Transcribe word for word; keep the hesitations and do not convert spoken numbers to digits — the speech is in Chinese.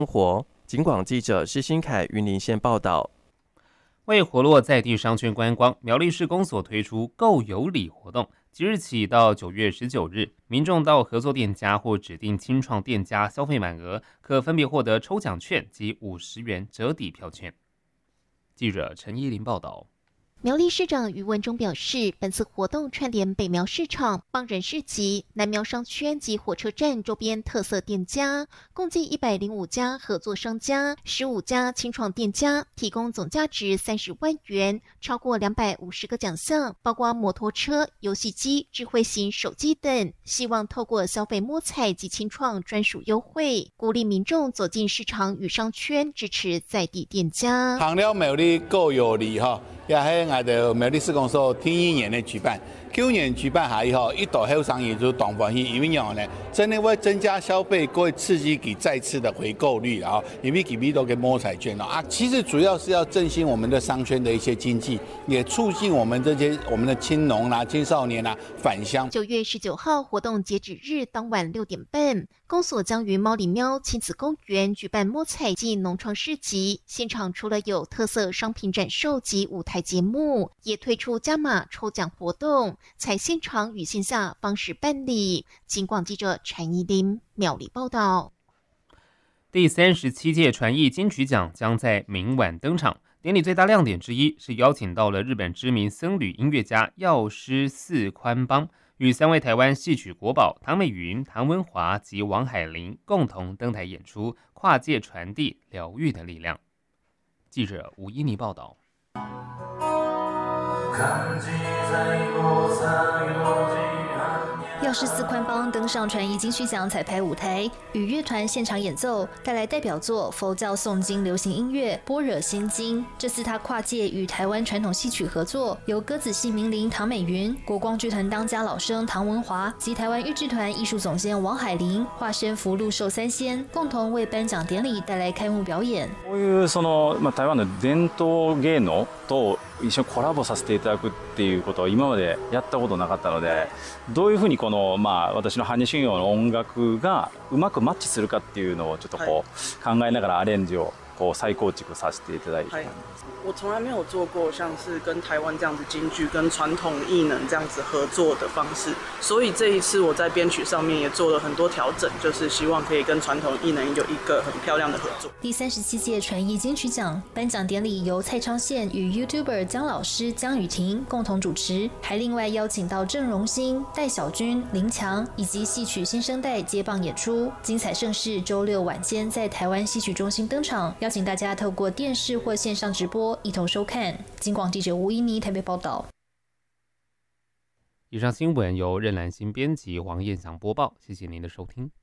活。警广记者施新凯云林县报道。 为活络在地商圈观光，苗栗市公所推出购有礼活动，即日起到九月十九日，民众到合作店家或指定青创店家消费满额，可分别获得抽奖券及五十元折抵票券。记者陈依林报道。 苗栗市长余文中表示，本次活动串联北苗市场、邦人市集、南苗商圈及火车站周边特色店家，共计一百零五家合作商家、十五家青创店家，提供总价值三十万元，超过两百五十个奖项，包括摩托车、游戏机、智慧型手机等。希望透过消费摸彩及青创专属优惠，鼓励民众走进市场与商圈，支持在地店家。 行了苗栗购有礼哈。也喺我哋苗栗市公所第一年的举办，去年举办下以後，一到後生意就大歡喜，因為樣呢，真的會增加消費，可以刺激給再次的回購率啊，因為給俾到嘅摸彩券啊。其實主要是要振興我們的商圈的一些經濟，也促進我們這些我們的青農啦、青少年啦返鄉。 九月十九號活動截止日當晚六點半，公所將於貓里喵親子公園舉辦摸彩暨農創市集，現場除了有特色商品展售及舞台節目，也推出加碼抽獎活動，採現場與線下方式辦理。警廣記者陳怡琳苗栗報道。 第三十七屆傳藝金曲獎將在明晚登場，典禮最大亮點之一是邀請到了日本知名僧侶音樂家藥師寺寬邦，與三位台灣戲曲國寶唐美雲、唐文華及王海玲共同登台演出，跨界傳遞療癒的力量。記者吳依妮報道。 药師寺寬邦登上傳藝金曲獎彩排舞台，與樂團現場演奏，帶來代表作佛教誦經流行音樂《般若心經》。這次他跨界與台灣傳統戲曲合作，由歌子戲名伶唐美雲、國光劇團當家老生唐文華及台灣豫劇團藝術總監王海玲化身福祿壽三仙，共同為頒獎典禮帶來開幕表演。 こういうその、まあ、台灣の伝統芸能と一緒にコラボさせていただくっていうことを今までやったことなかったので、どういうふうにこの、まあ、私の般若心経の音楽がうまくマッチするかっていうのをちょっとこう考えながらアレンジをこう再構築させていただいて、はい、 我从来没有做过像是跟台湾这样子京剧跟传统艺能这样子合作的方式，所以这一次我在编曲上面也做了很多调整，就是希望可以跟传统艺能有一个很漂亮的合作。 第三十七届傳藝金曲獎頒獎典禮由蔡昌憲與 YouTuber 姜老師姜雨婷共同主持，還另外邀請到鄭榮興、戴小軍、林強以及戲曲新生代接棒演出，精彩盛事周六晚間在台灣戲曲中心登場，邀請大家透過電視或線上直播一同收看。警廣記者吳依妮台北報道。 以上新聞由任蘭心編輯，黃燕祥播報，謝謝您的收聽。